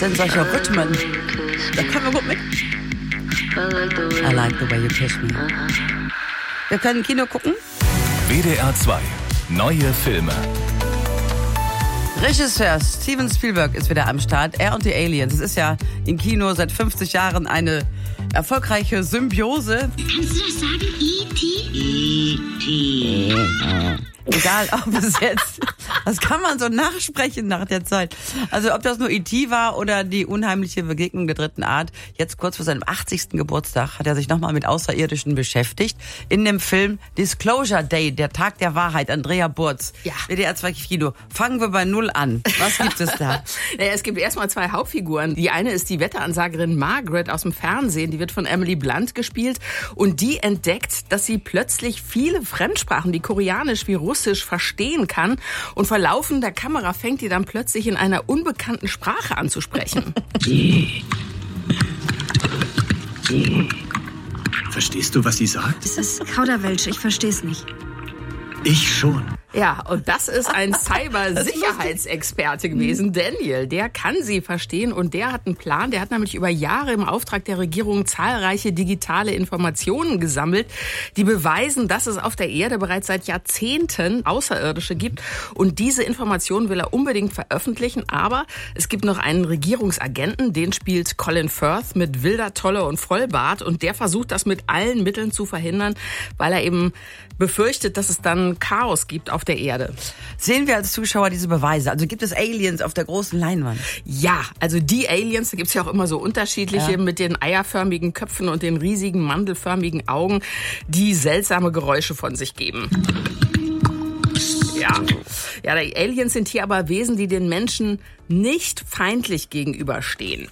sind solche Rhythmen. Da können wir gut mit. I like the way you kiss me. Wir können Kino gucken. WDR 2. Neue Filme. Regisseur Steven Spielberg ist wieder am Start. Er und die Aliens. Es ist ja im Kino seit 50 Jahren eine erfolgreiche Symbiose. Kannst du das sagen? E.T.? E.T. Egal, ob es jetzt... Das kann man so nachsprechen nach der Zeit. Also ob das nur E.T. war oder die unheimliche Begegnung der dritten Art. Jetzt kurz vor seinem 80. Geburtstag hat er sich nochmal mit Außerirdischen beschäftigt. In dem Film Disclosure Day, der Tag der Wahrheit, Andrea Burz. Ja. WDR 2 Kino. Fangen wir bei Null an. Was gibt es da? Naja, es gibt erstmal zwei Hauptfiguren. Die eine ist die Wetteransagerin Margaret aus dem Fernsehen. Die wird von Emily Blunt gespielt. Und die entdeckt, dass sie plötzlich viele Fremdsprachen wie Koreanisch, wie Russisch verstehen kann. Und vor laufender Kamera fängt die dann plötzlich in einer unbekannten Sprache an zu sprechen. Verstehst du, was sie sagt? Es ist Kauderwelsch, ich verstehe es nicht. Ich schon. Ja, und das ist ein Cybersicherheitsexperte gewesen, Daniel. Der kann sie verstehen und der hat einen Plan. Der hat nämlich über Jahre im Auftrag der Regierung zahlreiche digitale Informationen gesammelt, die beweisen, dass es auf der Erde bereits seit Jahrzehnten Außerirdische gibt. Und diese Informationen will er unbedingt veröffentlichen. Aber es gibt noch einen Regierungsagenten, den spielt Colin Firth mit wilder Tolle und Vollbart. Und der versucht das mit allen Mitteln zu verhindern, weil er eben befürchtet, dass es dann Chaos gibt auf der Erde. Sehen wir als Zuschauer diese Beweise? Also gibt es Aliens auf der großen Leinwand? Ja, also die Aliens, da gibt's ja auch immer so unterschiedliche mit den eierförmigen Köpfen und den riesigen mandelförmigen Augen, die seltsame Geräusche von sich geben. Ja, die Aliens sind hier aber Wesen, die den Menschen nicht feindlich gegenüberstehen.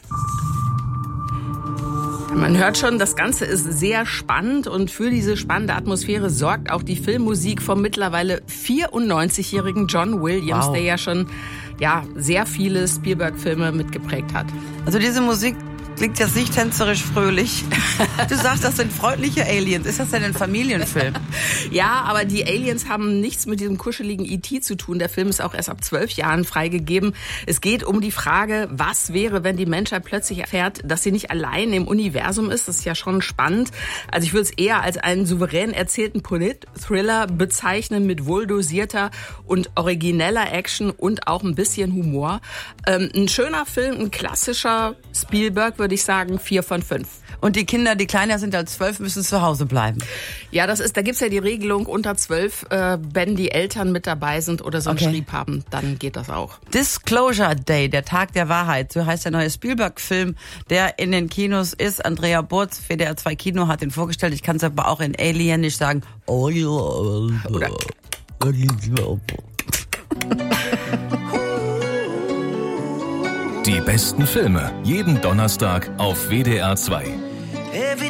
Man hört schon, das Ganze ist sehr spannend und für diese spannende Atmosphäre sorgt auch die Filmmusik vom mittlerweile 94-jährigen John Williams, der ja schon sehr viele Spielberg-Filme mitgeprägt hat. Also diese Musik klingt jetzt nicht tänzerisch fröhlich. Du sagst, das sind freundliche Aliens. Ist das denn ein Familienfilm? Ja, aber die Aliens haben nichts mit diesem kuscheligen E.T. zu tun. Der Film ist auch erst ab 12 Jahren freigegeben. Es geht um die Frage, was wäre, wenn die Menschheit plötzlich erfährt, dass sie nicht allein im Universum ist. Das ist ja schon spannend. Also ich würde es eher als einen souverän erzählten Polit-Thriller bezeichnen mit wohldosierter und origineller Action und auch ein bisschen Humor. Ein schöner Film, ein klassischer Spielberg, würde ich sagen, 4 von 5. Und die Kinder, die kleiner sind als 12, müssen zu Hause bleiben. Ja, da gibt's ja die Regelung unter 12, wenn die Eltern mit dabei sind oder so einen Schrieb haben, dann geht das auch. Disclosure Day, der Tag der Wahrheit, so heißt der neue Spielberg-Film, der in den Kinos ist. Andrea Burz, WDR 2 Kino, hat ihn vorgestellt. Ich kann es aber auch in Alienisch sagen. Oder Die besten Filme, jeden Donnerstag auf WDR 2.